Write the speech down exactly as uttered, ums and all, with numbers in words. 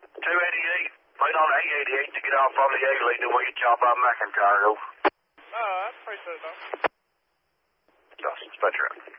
two eighty-eight. Wait on eight eighty-eight to get off on the A lane to where you chop out McIntyre. Alright, appreciate that. Yes, Inspector.